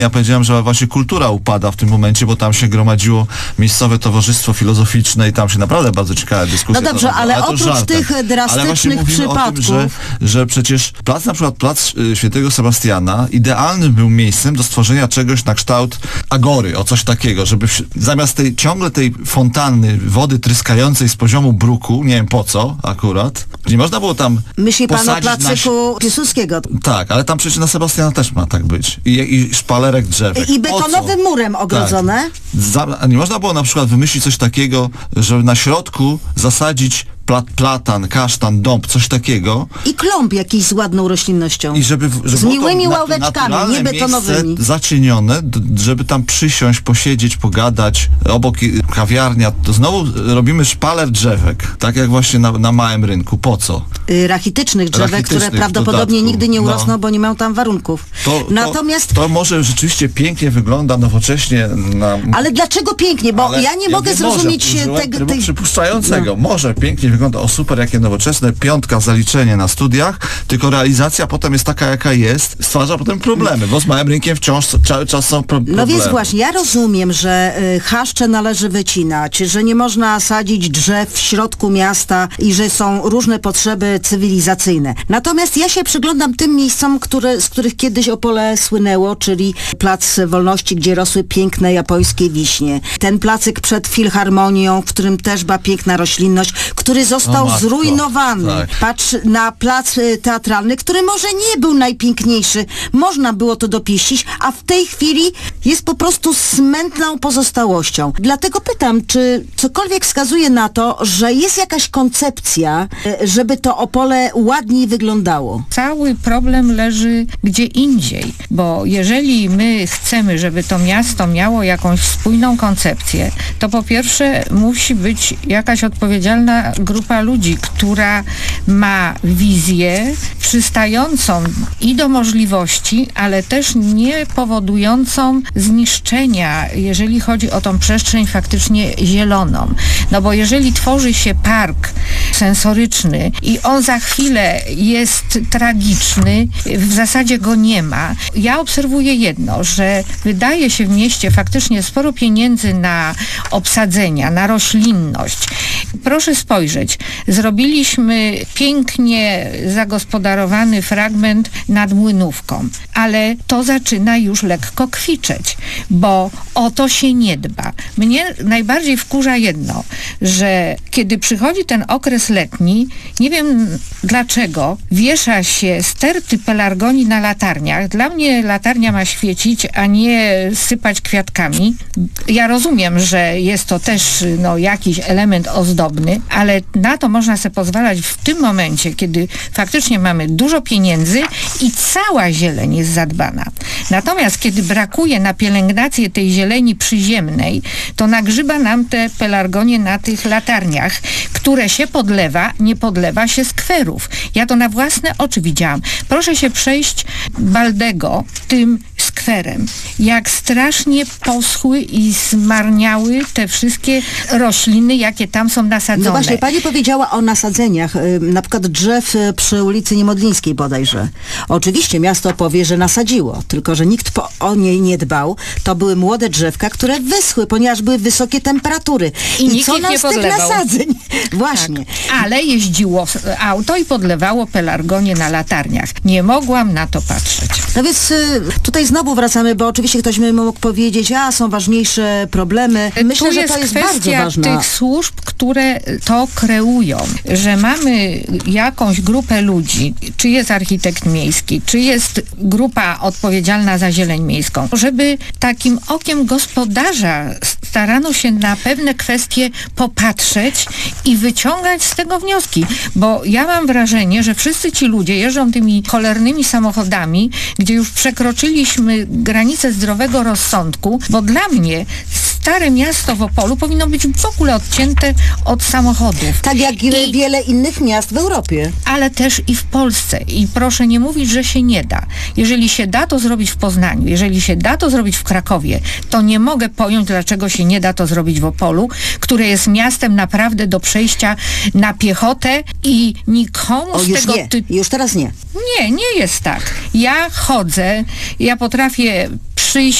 Ja powiedziałem, że właśnie kultura upada w tym momencie, bo tam się gromadziło miejscowe towarzystwo filozoficzne i tam się naprawdę bardzo ciekawe dyskusje. No dobrze, ale oprócz tych drastycznych przypadków... O tym, że przecież na przykład plac Świętego Sebastiana idealnym był miejscem do stworzenia czegoś na kształt agory, o coś takiego, żeby zamiast ciągle tej fontanny, wody tryskającej z poziomu bruku, nie wiem po co akurat, nie można było tam Myśli pan o placyku Piłsudskiego. Tak, ale tam przecież na Sebastiana też ma tak być. I szpalerek drzewek. I betonowym murem ogrodzone. Tak. Nie można było na przykład wymyślić coś takiego, żeby na środku zasadzić platan, kasztan, dąb, coś takiego. I klomb jakiś z ładną roślinnością. I żeby z miłymi ławeczkami, nie betonowymi. Zacienione, żeby tam przysiąść, posiedzieć, pogadać. Obok kawiarnia. To znowu robimy szpaler drzewek. Tak jak właśnie na małym rynku. Po co? Rachitycznych drzewek, które prawdopodobnie nigdy nie urosną, bo nie mają tam warunków. Natomiast... To może rzeczywiście pięknie wygląda nowocześnie. Ale dlaczego pięknie? Bo ja nie mogę zrozumieć tego... przypuszczającego. Może pięknie wygląda, o super, jakie nowoczesne, 5 zaliczenie na studiach, tylko realizacja potem jest taka, jaka jest, stwarza potem problemy, bo z małym rynkiem wciąż cały czas są problemy. No więc właśnie, ja rozumiem, że chaszcze należy wycinać, że nie można sadzić drzew w środku miasta i że są różne potrzeby cywilizacyjne. Natomiast ja się przyglądam tym miejscom, z których kiedyś Opole słynęło, czyli Plac Wolności, gdzie rosły piękne japońskie wiśnie. Ten placyk przed Filharmonią, w którym też była piękna roślinność, który został zrujnowany. Tak. Patrz na plac teatralny, który może nie był najpiękniejszy. Można było to dopieścić, a w tej chwili jest po prostu smętną pozostałością. Dlatego pytam, czy cokolwiek wskazuje na to, że jest jakaś koncepcja, żeby to Opole ładniej wyglądało? Cały problem leży gdzie indziej, bo jeżeli my chcemy, żeby to miasto miało jakąś spójną koncepcję, to po pierwsze musi być jakaś odpowiedzialna grupa ludzi, która ma wizję przystającą i do możliwości, ale też nie powodującą zniszczenia, jeżeli chodzi o tą przestrzeń faktycznie zieloną. No bo jeżeli tworzy się park sensoryczny i on za chwilę jest tragiczny, w zasadzie go nie ma. Ja obserwuję jedno, że wydaje się w mieście faktycznie sporo pieniędzy na obsadzenia, na roślinność. Proszę spojrzeć, zrobiliśmy pięknie zagospodarowany fragment nad Młynówką, ale to zaczyna już lekko kwiczeć, bo o to się nie dba. Mnie najbardziej wkurza jedno, że kiedy przychodzi ten okres letni, nie wiem dlaczego, wiesza się sterty pelargonii na latarniach. Dla mnie latarnia ma świecić, a nie sypać kwiatkami. Ja rozumiem, że jest to też jakiś element ozdobny, ale na to można sobie pozwalać w tym momencie, kiedy faktycznie mamy dużo pieniędzy i cała zieleń jest zadbana. Natomiast kiedy brakuje na pielęgnację tej zieleni przyziemnej, to nagrzyba nam te pelargonie na tych latarniach, które się podlewa, nie podlewa się skwerów. Ja to na własne oczy widziałam. Proszę się przejść Baldego tym skwerem. Jak strasznie poschły i zmarniały te wszystkie rośliny, jakie tam są nasadzone. No właśnie, pani powiedziała o nasadzeniach, na przykład drzew przy ulicy Niemodlińskiej bodajże. Oczywiście miasto powie, że nasadziło, tylko że nikt o niej nie dbał. To były młode drzewka, które wyschły, ponieważ były wysokie temperatury. I co nam z tych nasadzeń? Właśnie. Tak. Ale jeździło auto i podlewało pelargonię na latarniach. Nie mogłam na to patrzeć. No więc tutaj znowu wracamy, bo oczywiście ktoś by mógł powiedzieć, są ważniejsze problemy. Myślę, że to jest bardzo ważne. Tych służb, które to kreują, że mamy jakąś grupę ludzi, czy jest architekt miejski, czy jest grupa odpowiedzialna za zieleń miejską, żeby takim okiem gospodarza starano się na pewne kwestie popatrzeć i wyciągać z tego wnioski, bo ja mam wrażenie, że wszyscy ci ludzie jeżdżą tymi cholernymi samochodami, gdzie już przekroczyliśmy granicę zdrowego rozsądku, bo dla mnie stare miasto w Opolu powinno być w ogóle odcięte od samochodów. Tak jak wiele innych miast w Europie. Ale też i w Polsce. I proszę nie mówić, że się nie da. Jeżeli się da to zrobić w Poznaniu, jeżeli się da to zrobić w Krakowie, to nie mogę pojąć, dlaczego się nie da to zrobić w Opolu, które jest miastem naprawdę do przejścia na piechotę i nikomu z tego Już teraz nie. Nie jest tak. Ja chodzę, ja potrafię przyjść